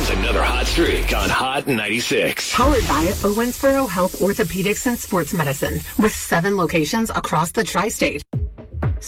It's another hot streak on Hot 96. Powered by Owensboro Health Orthopedics and Sports Medicine with 7 locations across the tri-state.